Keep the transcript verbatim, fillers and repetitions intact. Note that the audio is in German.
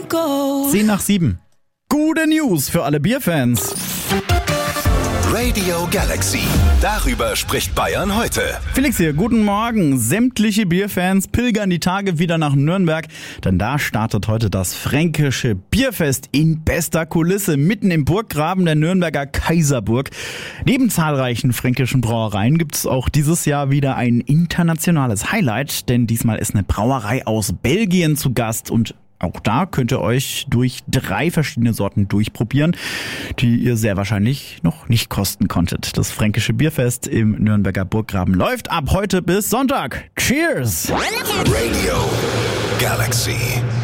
zehn nach sieben. Gute News für alle Bierfans. Radio Galaxy. Darüber spricht Bayern heute. Felix hier, guten Morgen. Sämtliche Bierfans pilgern die Tage wieder nach Nürnberg, denn da startet heute das Fränkische Bierfest in bester Kulisse, mitten im Burggraben der Nürnberger Kaiserburg. Neben zahlreichen fränkischen Brauereien gibt es auch dieses Jahr wieder ein internationales Highlight, denn diesmal ist eine Brauerei aus Belgien zu Gast und auch da könnt ihr euch durch drei verschiedene Sorten durchprobieren, die ihr sehr wahrscheinlich noch nicht kosten konntet. Das Fränkische Bierfest im Nürnberger Burggraben läuft ab heute bis Sonntag. Cheers! Radio Galaxy.